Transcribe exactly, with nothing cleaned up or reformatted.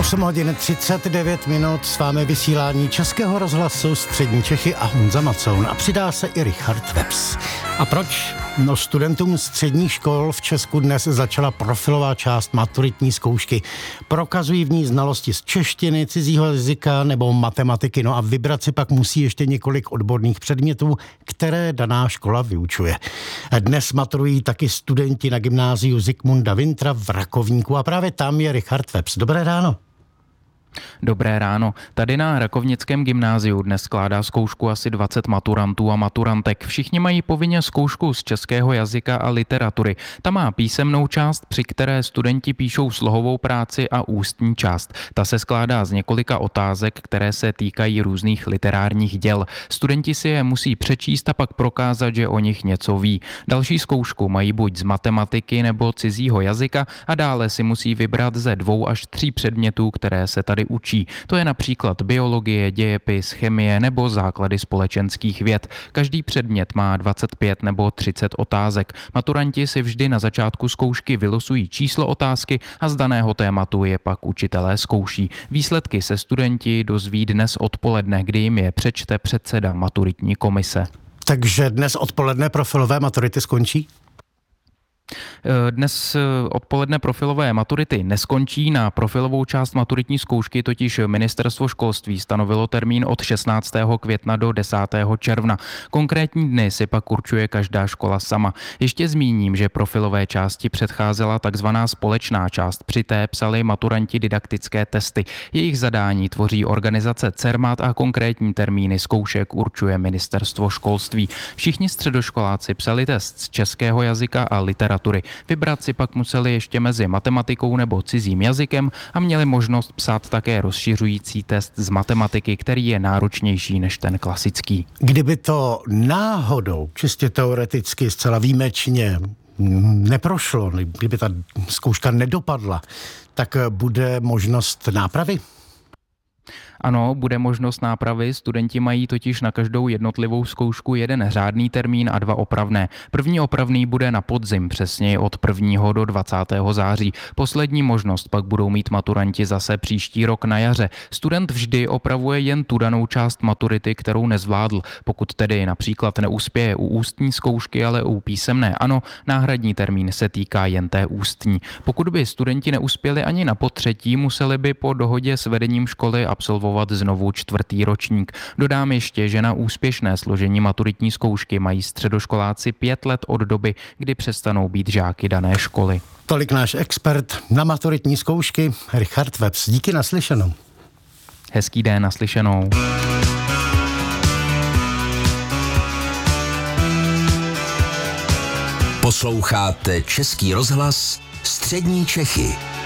osm hodin třicet devět minut, s vámi vysílání Českého rozhlasu Střední Čechy a Honza Macoun. A přidá se i Richard Webs. A proč? No, studentům středních škol v Česku dnes začala profilová část maturitní zkoušky. Prokazují v ní znalosti z češtiny, cizího jazyka nebo matematiky. No a vybrat si pak musí ještě několik odborných předmětů, které daná škola vyučuje. Dnes maturují taky studenti na gymnáziu Zikmunda Wintra v Rakovníku a právě tam je Richard Webs. Dobré ráno. Dobré ráno. Tady na Rakovnickém gymnáziu dnes skládá zkoušku asi dvacet maturantů a maturantek. Všichni mají povinně zkoušku z českého jazyka a literatury. Ta má písemnou část, při které studenti píšou slohovou práci, a ústní část. Ta se skládá z několika otázek, které se týkají různých literárních děl. Studenti si je musí přečíst a pak prokázat, že o nich něco ví. Další zkoušku mají buď z matematiky nebo cizího jazyka a dále si musí vybrat ze dvou až tří předmětů, které se tady učí. To je například biologie, dějepis, chemie nebo základy společenských věd. Každý předmět má dvacet pět nebo třicet otázek. Maturanti si vždy na začátku zkoušky vylosují číslo otázky a z daného tématu je pak učitelé zkouší. Výsledky se studenti dozví dnes odpoledne, kdy jim je přečte předseda maturitní komise. Takže dnes odpoledne profilové maturity skončí? Dnes odpoledne profilové maturity neskončí. Na profilovou část maturitní zkoušky totiž ministerstvo školství stanovilo termín od šestnáctého května do desátého června. Konkrétní dny si pak určuje každá škola sama. Ještě zmíním, že profilové části předcházela takzvaná společná část. Při té psali maturanti didaktické testy. Jejich zadání tvoří organizace CERMAT a konkrétní termíny zkoušek určuje ministerstvo školství. Všichni středoškoláci psali test z českého jazyka a literatury. Vybrat si pak museli ještě mezi matematikou nebo cizím jazykem a měli možnost psát také rozšiřující test z matematiky, který je náročnější než ten klasický. Kdyby to náhodou, čistě teoreticky, zcela výjimečně neprošlo, kdyby ta zkouška nedopadla, tak bude možnost nápravy? Ano, bude možnost nápravy. Studenti mají totiž na každou jednotlivou zkoušku jeden řádný termín a dva opravné. První opravný bude na podzim, přesněji od prvního do dvacátého září. Poslední možnost pak budou mít maturanti zase příští rok na jaře. Student vždy opravuje jen tu danou část maturity, kterou nezvládl. Pokud tedy například neuspěje u ústní zkoušky, ale u písemné ano, náhradní termín se týká jen té ústní. Pokud by studenti neuspěli ani na potřetí, museli by po dohodě s vedením školy absolvovat znovu čtvrtý ročník. Dodám ještě, že na úspěšné složení maturitní zkoušky mají středoškoláci pět let od doby, kdy přestanou být žáky dané školy. Tolik náš expert na maturitní zkoušky Richard Webs. Díky, naslyšenou. Hezký den, naslyšenou. Posloucháte Český rozhlas Střední Čechy.